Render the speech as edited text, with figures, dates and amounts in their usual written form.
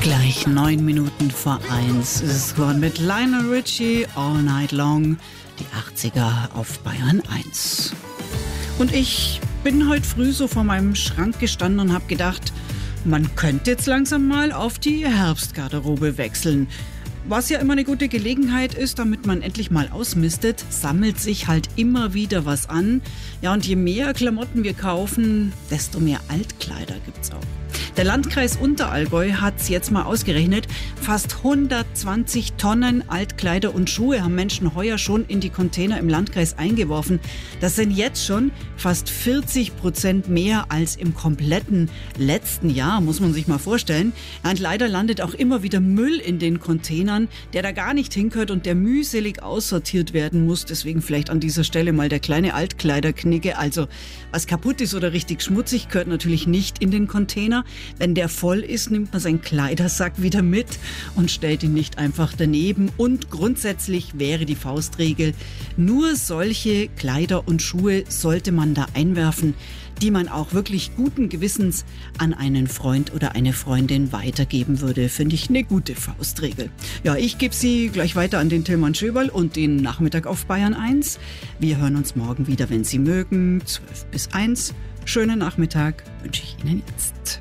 Gleich 9 Minuten vor 1 ist es geworden mit Lionel Richie, All Night Long, die 80er auf Bayern 1. Und ich bin heute früh so vor meinem Schrank gestanden und habe gedacht, man könnte jetzt langsam mal auf die Herbstgarderobe wechseln. Was ja immer eine gute Gelegenheit ist, damit man endlich mal ausmistet, sammelt sich halt immer wieder was an. Ja, und je mehr Klamotten wir kaufen, desto mehr Altkleider gibt's auch. Der Landkreis Unterallgäu hat's jetzt mal ausgerechnet. Fast 120 Tonnen Altkleider und Schuhe haben Menschen heuer schon in die Container im Landkreis eingeworfen. Das sind jetzt schon fast 40% mehr als im kompletten letzten Jahr, muss man sich mal vorstellen. Und leider landet auch immer wieder Müll in den Containern, der da gar nicht hingehört und der mühselig aussortiert werden muss. Deswegen vielleicht an dieser Stelle mal der kleine Altkleiderknicke. Also was kaputt ist oder richtig schmutzig, gehört natürlich nicht in den Container. Wenn der voll ist, nimmt man seinen Kleidersack wieder mit und stellt ihn nicht einfach daneben. Und grundsätzlich wäre die Faustregel, nur solche Kleider und Schuhe sollte man da einwerfen, die man auch wirklich guten Gewissens an einen Freund oder eine Freundin weitergeben würde. Finde ich eine gute Faustregel. Ja, ich gebe sie gleich weiter an den Tillmann Schöberl und den Nachmittag auf Bayern 1. Wir hören uns morgen wieder, wenn Sie mögen, 12 bis 1. Schönen Nachmittag wünsche ich Ihnen jetzt.